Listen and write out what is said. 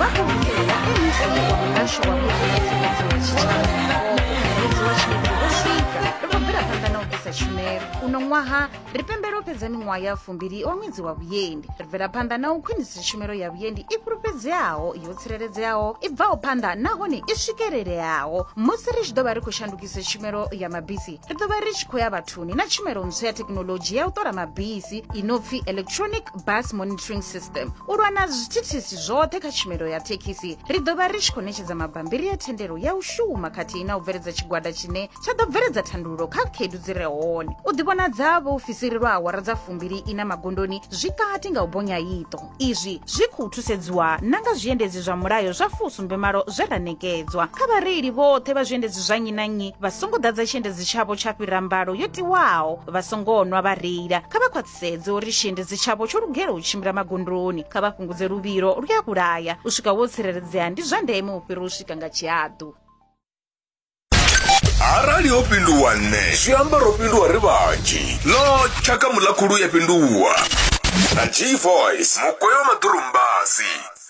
vakuvulela emisiwa kunashowa kuzisebenzi wechitshana mudzi wa tshimedzi wo swika ri khou bvela phanḓa na u ḓisa tshumelo uno ṅwaha ri pembela u fhedza miṅwaha ya 2 wa ṅwedzi wa vhuyendi ri bvela phanḓa na u khwinisa tshumelo ya vhuyendi i fhulufhedzeaho yo tsireledzeaho i bvaho phanḓa nahone i swikeleleaho musi ri tshi ḓo vha ri khou shandukisa tshumelo ya mabisi ri ḓo vha ri tshi khou ya vhathuni na tshumelo ntswa ya thekhinolodzhi ya u ṱola mabisi i no pfi electronic bus monitoring system u lwa na zwithithisi zwoṱhe kha tshumelo ya thekhisi ri ḓo vha ri tshi khou ṋetshedza mabambiri ya thendelo ya u shuma khathihi na u bveledza tshigwada tshine tsha ḓo bveledza thandululo kha khaedu dzi re hone u ḓivhonadza vhaofisiri lwa awara dza 2 ina magondoni zwikati nga u bonya iṱo izwi zwi khou thusedziwa na nga zwiendedzi zwa mulayo zwa 78 zwe ra ṋekedzwa kha vhareili vhoṱhe vha zwiendedzi zwa nnyi na nnyi vha songo ḓadza tshiendedzi tshavho tsha fhira mbalo yo tiwaho vha songo nwa vha reila kha vha khwaṱhisedze uri tshiendedzi tshavho tsho lugela u tshimbila magondoni kha vha fhungudze luvhilo lu ya vhulaya u swika wo tsireledzea ndi zwa ndeme u fhira u swika nga tshihaḓu. Arali ho pinduwa nne zwi amba ro pinduwa ri vhanzhi lo tshaka mulakhulu ya pinduwa na G Voice mukweyo maḓurumbasi.